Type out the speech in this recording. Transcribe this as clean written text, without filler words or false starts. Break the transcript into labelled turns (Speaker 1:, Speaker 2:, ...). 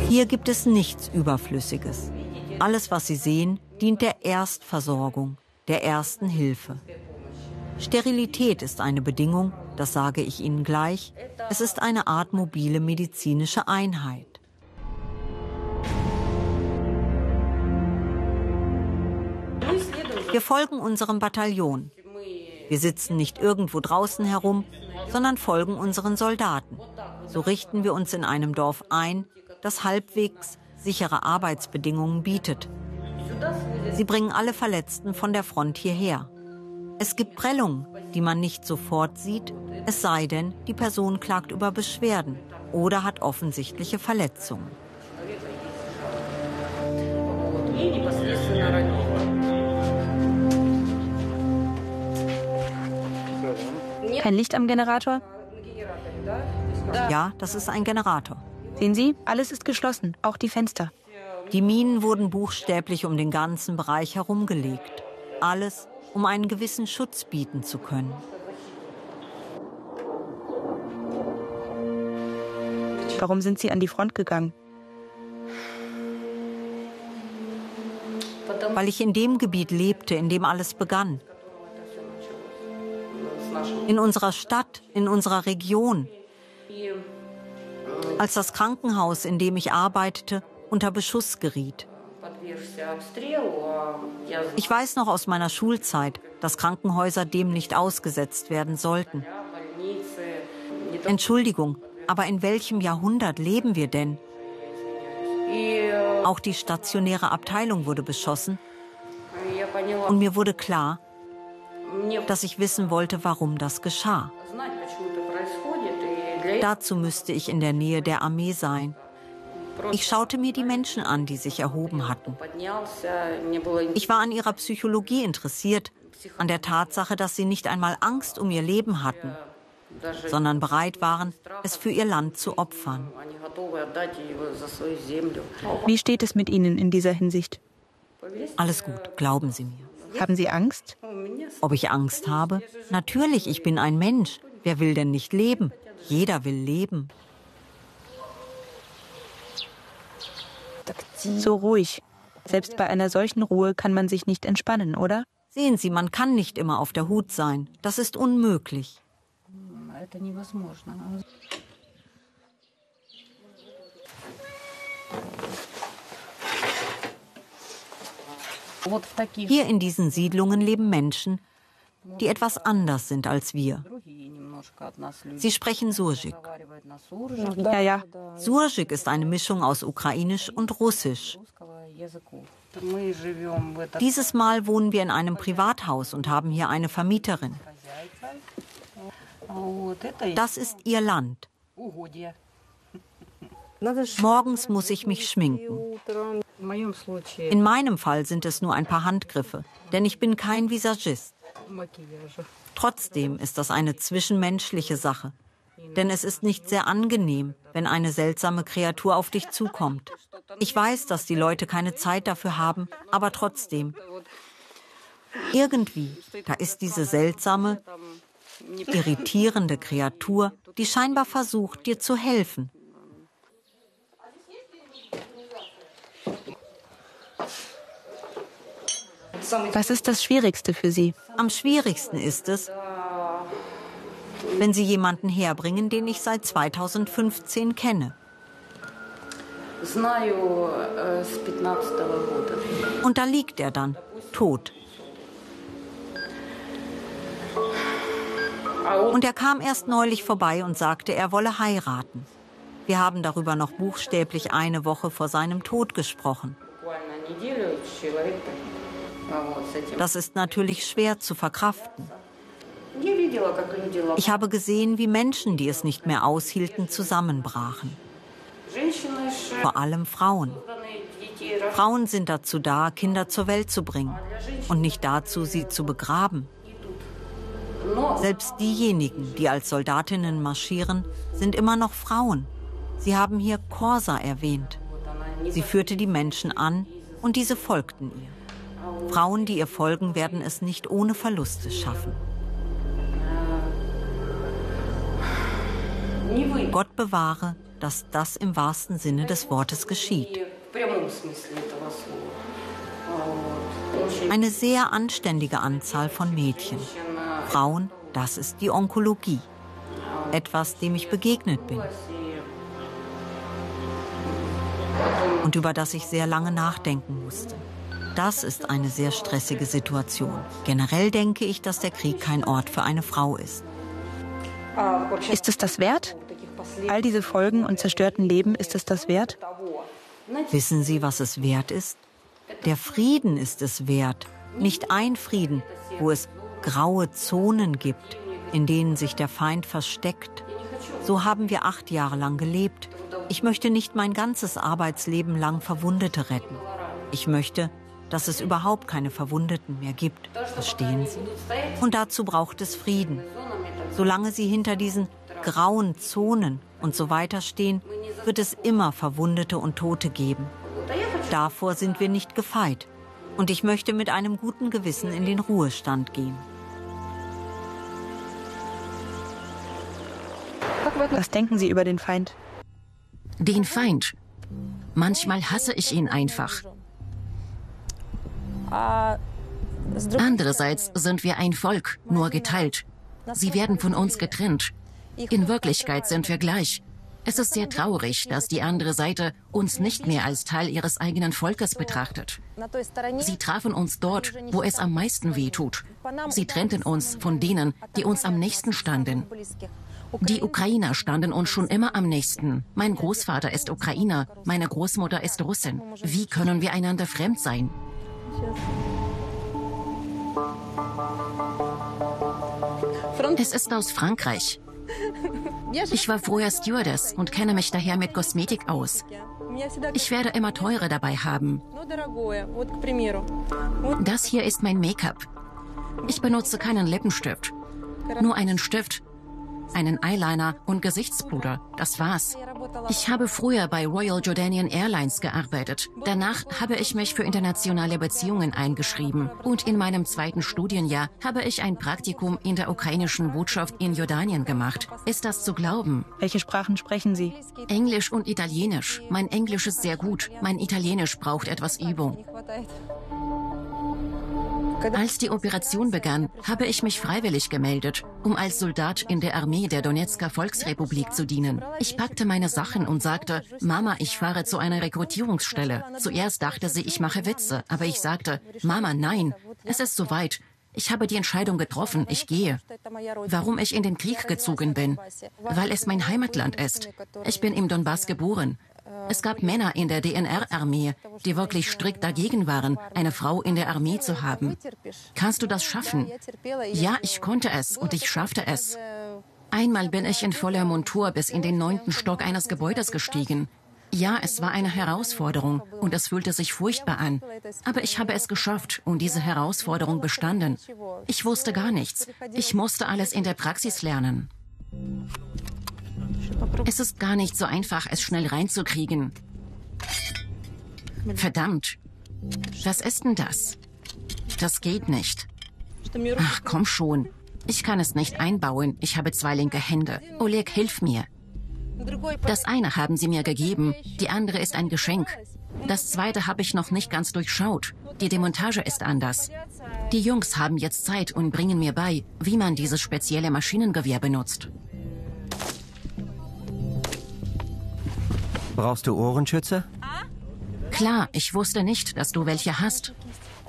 Speaker 1: Hier gibt es nichts Überflüssiges. Alles, was Sie sehen, dient der Erstversorgung, der ersten Hilfe. Sterilität ist eine Bedingung, das sage ich Ihnen gleich. Es ist eine Art mobile medizinische Einheit. Wir folgen unserem Bataillon. Wir sitzen nicht irgendwo draußen herum, sondern folgen unseren Soldaten. So richten wir uns in einem Dorf ein, das halbwegs sichere Arbeitsbedingungen bietet. Sie bringen alle Verletzten von der Front hierher. Es gibt Prellungen, die man nicht sofort sieht, es sei denn, die Person klagt über Beschwerden oder hat offensichtliche Verletzungen.
Speaker 2: Kein Licht am Generator?
Speaker 1: Ja, das ist ein Generator.
Speaker 2: Sehen Sie, alles ist geschlossen, auch die Fenster.
Speaker 1: Die Minen wurden buchstäblich um den ganzen Bereich herumgelegt. Alles, um einen gewissen Schutz bieten zu können.
Speaker 2: Warum sind Sie an die Front gegangen?
Speaker 1: Weil ich in dem Gebiet lebte, in dem alles begann. In unserer Stadt, in unserer Region. Als das Krankenhaus, in dem ich arbeitete, unter Beschuss geriet. Ich weiß noch aus meiner Schulzeit, dass Krankenhäuser dem nicht ausgesetzt werden sollten. Entschuldigung, aber in welchem Jahrhundert leben wir denn? Auch die stationäre Abteilung wurde beschossen. Und mir wurde klar, dass ich wissen wollte, warum das geschah. Dazu müsste ich in der Nähe der Armee sein. Ich schaute mir die Menschen an, die sich erhoben hatten. Ich war an ihrer Psychologie interessiert, an der Tatsache, dass sie nicht einmal Angst um ihr Leben hatten, sondern bereit waren, es für ihr Land zu opfern.
Speaker 2: Wie steht es mit Ihnen in dieser Hinsicht?
Speaker 1: Alles gut, glauben Sie mir.
Speaker 2: Haben Sie Angst?
Speaker 1: Ob ich Angst habe? Natürlich, ich bin ein Mensch. Wer will denn nicht leben? Jeder will leben.
Speaker 2: So ruhig. Selbst bei einer solchen Ruhe kann man sich nicht entspannen, oder?
Speaker 1: Sehen Sie, man kann nicht immer auf der Hut sein. Das ist unmöglich. Hier in diesen Siedlungen leben Menschen, die etwas anders sind als wir. Sie sprechen Surjik.
Speaker 2: Ja.
Speaker 1: Surjik ist eine Mischung aus Ukrainisch und Russisch. Dieses Mal wohnen wir in einem Privathaus und haben hier eine Vermieterin. Das ist ihr Land. Morgens muss ich mich schminken. In meinem Fall sind es nur ein paar Handgriffe, denn ich bin kein Visagist. Trotzdem ist das eine zwischenmenschliche Sache, denn es ist nicht sehr angenehm, wenn eine seltsame Kreatur auf dich zukommt. Ich weiß, dass die Leute keine Zeit dafür haben, aber trotzdem. Irgendwie, da ist diese seltsame, irritierende Kreatur, die scheinbar versucht, dir zu helfen.
Speaker 2: Was ist das Schwierigste für Sie?
Speaker 1: Am schwierigsten ist es, wenn Sie jemanden herbringen, den ich seit 2015 kenne. Und da liegt er dann, tot. Und er kam erst neulich vorbei und sagte, er wolle heiraten. Wir haben darüber noch buchstäblich eine Woche vor seinem Tod gesprochen. Das ist natürlich schwer zu verkraften. Ich habe gesehen, wie Menschen, die es nicht mehr aushielten, zusammenbrachen. Vor allem Frauen. Frauen sind dazu da, Kinder zur Welt zu bringen und nicht dazu, sie zu begraben. Selbst diejenigen, die als Soldatinnen marschieren, sind immer noch Frauen. Sie haben hier Korsa erwähnt. Sie führte die Menschen an und diese folgten ihr. Frauen, die ihr folgen, werden es nicht ohne Verluste schaffen. Gott bewahre, dass das im wahrsten Sinne des Wortes geschieht. Eine sehr anständige Anzahl von Mädchen. Frauen, das ist die Onkologie. Etwas, dem ich begegnet bin. Und über das ich sehr lange nachdenken musste. Das ist eine sehr stressige Situation. Generell denke ich, dass der Krieg kein Ort für eine Frau ist.
Speaker 2: Ist es das wert? All diese Folgen und zerstörten Leben, ist es das wert?
Speaker 1: Wissen Sie, was es wert ist? Der Frieden ist es wert. Nicht ein Frieden, wo es graue Zonen gibt, in denen sich der Feind versteckt. So haben wir 8 Jahre lang gelebt. Ich möchte nicht mein ganzes Arbeitsleben lang Verwundete retten. Ich möchte, dass es überhaupt keine Verwundeten mehr gibt. Verstehen Sie? Und dazu braucht es Frieden. Solange sie hinter diesen grauen Zonen und so weiter stehen, wird es immer Verwundete und Tote geben. Davor sind wir nicht gefeit. Und ich möchte mit einem guten Gewissen in den Ruhestand gehen.
Speaker 2: Was denken Sie über den Feind?
Speaker 3: Den Feind. Manchmal hasse ich ihn einfach. Andererseits sind wir ein Volk, nur geteilt. Sie werden von uns getrennt. In Wirklichkeit sind wir gleich. Es ist sehr traurig, dass die andere Seite uns nicht mehr als Teil ihres eigenen Volkes betrachtet. Sie trafen uns dort, wo es am meisten weh tut. Sie trennten uns von denen, die uns am nächsten standen. Die Ukrainer standen uns schon immer am nächsten. Mein Großvater ist Ukrainer, meine Großmutter ist Russin. Wie können wir einander fremd sein? Es ist aus Frankreich. Ich war früher Stewardess und kenne mich daher mit Kosmetik aus. Ich werde immer teure dabei haben. Das hier ist mein Make-up. Ich benutze keinen Lippenstift, nur einen Stift, einen Eyeliner und Gesichtspuder. Das war's. Ich habe früher bei Royal Jordanian Airlines gearbeitet. Danach habe ich mich für internationale Beziehungen eingeschrieben. Und in meinem 2. Studienjahr habe ich ein Praktikum in der ukrainischen Botschaft in Jordanien gemacht. Ist das zu glauben?
Speaker 2: Welche Sprachen sprechen Sie?
Speaker 3: Englisch und Italienisch. Mein Englisch ist sehr gut. Mein Italienisch braucht etwas Übung. Als die Operation begann, habe ich mich freiwillig gemeldet, um als Soldat in der Armee der Donezker Volksrepublik zu dienen. Ich packte meine Sachen und sagte, Mama, ich fahre zu einer Rekrutierungsstelle. Zuerst dachte sie, ich mache Witze, aber ich sagte, Mama, nein, es ist soweit. Ich habe die Entscheidung getroffen, ich gehe. Warum ich in den Krieg gezogen bin? Weil es mein Heimatland ist. Ich bin im Donbass geboren. Es gab Männer in der DNR-Armee, die wirklich strikt dagegen waren, eine Frau in der Armee zu haben. Kannst du das schaffen? Ja, ich konnte es und ich schaffte es. Einmal bin ich in voller Montur bis in den 9. Stock eines Gebäudes gestiegen. Ja, es war eine Herausforderung und es fühlte sich furchtbar an. Aber ich habe es geschafft und diese Herausforderung bestanden. Ich wusste gar nichts. Ich musste alles in der Praxis lernen. Es ist gar nicht so einfach, es schnell reinzukriegen. Verdammt. Was ist denn das? Das geht nicht. Ach, komm schon. Ich kann es nicht einbauen. Ich habe 2 linke Hände. Oleg, hilf mir. Das eine haben sie mir gegeben, die andere ist ein Geschenk. Das zweite habe ich noch nicht ganz durchschaut. Die Demontage ist anders. Die Jungs haben jetzt Zeit und bringen mir bei, wie man dieses spezielle Maschinengewehr benutzt.
Speaker 4: Brauchst du Ohrenschützer?
Speaker 3: Klar, ich wusste nicht, dass du welche hast.